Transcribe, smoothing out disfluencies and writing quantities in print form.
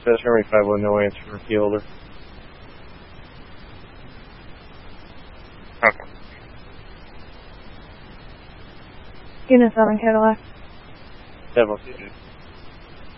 says Henry 51, no answer for key holder. Okay. Unit 7 Cadillac. 7.